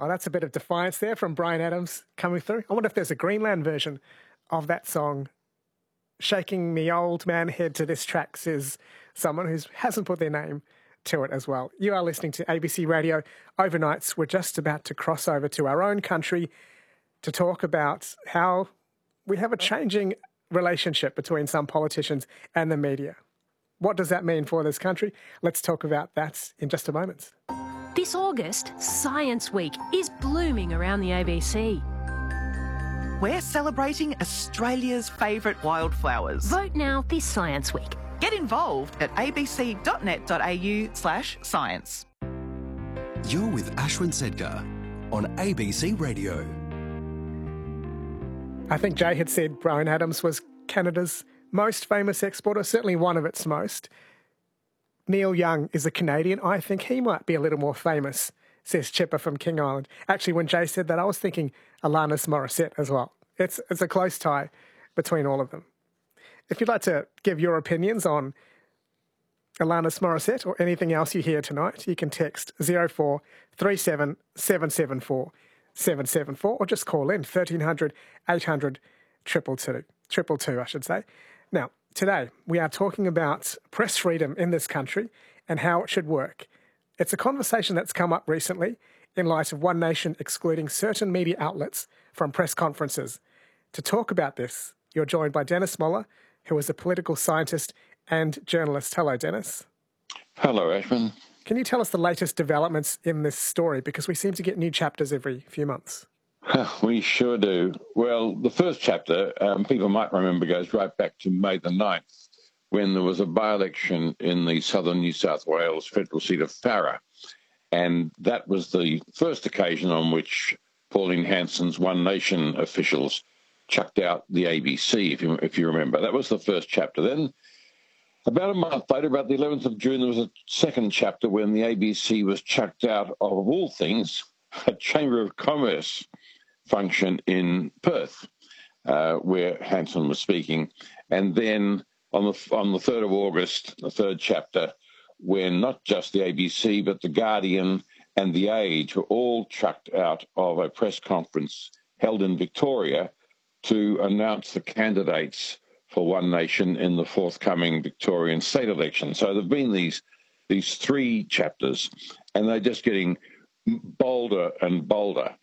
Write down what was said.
Oh, that's a bit of defiance there from Bryan Adams coming through. I wonder if there's a Greenland version of that song. Shaking me old man head to this track, says someone who hasn't put their name to it as well. You are listening to ABC Radio Overnights. We're just about to cross over to our own country to talk about how we have a changing relationship between some politicians and the media. What does that mean for this country? Let's talk about that in just a moment. This August, Science Week is blooming around the ABC. We're celebrating Australia's favourite wildflowers. Vote now this Science Week. Get involved at abc.net.au/science. You're with Ashwin Sedgar on ABC Radio. I think Jay had said Bryan Adams was Canada's most famous exporter, certainly one of its most. Neil Young is a Canadian. I think he might be a little more famous, says Chipper from King Island. Actually, when Jay said that, I was thinking Alanis Morissette as well. It's a close tie between all of them. If you'd like to give your opinions on Alanis Morissette or anything else you hear tonight, you can text 0437 774 774 or just call in 1300 800 222, I should say. Now, today we are talking about press freedom in this country and how it should work. It's a conversation that's come up recently in light of One Nation excluding certain media outlets from press conferences. To talk about this, you're joined by Dennis Moller, who is a political scientist and journalist. Hello, Dennis. Hello, Ashwin. Can you tell us the latest developments in this story? Because we seem to get new chapters every few months. We sure do. Well, the first chapter, people might remember, goes right back to May the 9th, when there was a by-election in the southern New South Wales federal seat of Farrer. And that was the first occasion on which Pauline Hanson's One Nation officials chucked out the ABC, if you remember. That was the first chapter. Then, about a month later, about the 11th of June, there was a second chapter when the ABC was chucked out of all things, a Chamber of Commerce function in Perth, where Hanson was speaking. And then on the 3rd of August, the third chapter, when not just the ABC, but The Guardian and The Age were all chucked out of a press conference held in Victoria to announce the candidates for One Nation in the forthcoming Victorian state election. So there have been these three chapters, and they're just getting bolder and bolder.